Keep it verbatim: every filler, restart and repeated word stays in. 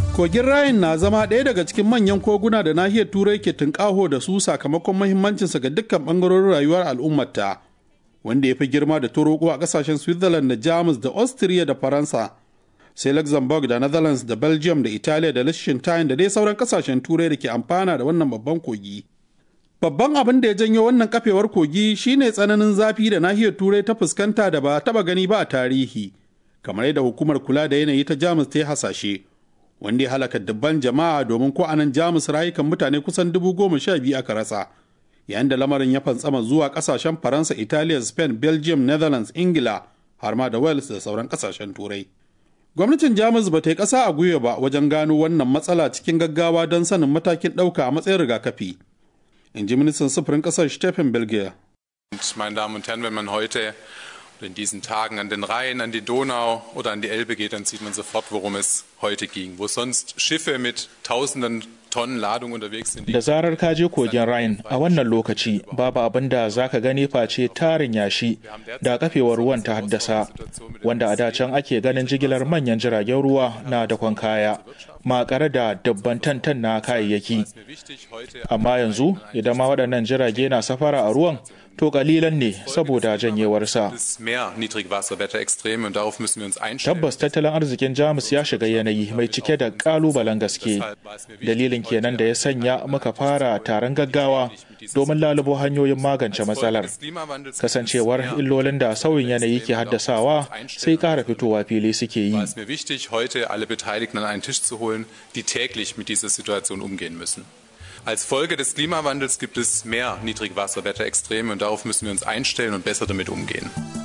Kogin Rhine na zama ɗaya daga cikin manyan koguna da nahiyar Turai ke tunƙaho da su sakamakon mahimmancinsa ga dukkan ɓangarorin rayuwar al'ummarta, wanda ya fi girma da toroko a ƙasashen Switzerland da Jamus da Austria da Faransa, sai Luxembourg da Netherlands da Belgium da Italiya da Liechtenstein da dai sauran ƙasashen Turai da ke amfana da wannan babban kogi. Babban abin da ya janyo wannan kafewar kogi shine tsananin zafi da nahiyar Turai ta fuskanta da ba taɓa gani ba a tarihi, kamar yadda hukumar kula da yanayi ta Jamus ta yi hasashe, wanda ya halaka dubban jama'a domin ko anan Jamus rayukan mutane kusan dubu goma sha biyu aka rasa, yayin da lamarin ya fantsama zuwa kasashen Faransa, Italiya, Spain, Belgium, Netherlands, Ingila har ma da Wales da sauran kasashen Turai. Gwamnatin Jamus ba ta yi ƙasa a gwiwa ba wajen gano wannan matsala cikin gaggawa don sanin matakin ɗauka a matsayin rigakafi, in ji ministan sufurin ƙasar Stefan Belgier. Meine Damen und Herren, wenn man heute in diesen Tagen an den Rhein, an die Donau oder an die Elbe geht, dann sieht man sofort, worum es heute ging. Wo sonst Schiffe mit tausenden Tonnen Ladung unterwegs sind. Da zarar ka je kogin Rhine a wannan lokaci babu abin da za ka gani face tarin yashi da kafewar ruwan ta haddasa, wanda a dacen ake ganin jigilar manyan jiragen ruwa na dakon kaya makare da dabban tantan na kayayyaki. Amma yanzu idan ma waɗannan jirage na safara a ruwan, to kalilan ne saboda janyewarsa. Tabbas tattalin arzikin Jamus ya shiga yanayi mai cike da kalubalen gaske. Dalilin kenan da ya sanya muka fara taron gaggawa domin lalubo hanyoyin magance matsalar. Kasancewar illolin da sauyin yanayi ke haddasawa sai ƙara fitowa fili suke yi. Als Folge des Klimawandels gibt es mehr Niedrigwasserwetterextreme und darauf müssen wir uns einstellen und besser damit umgehen.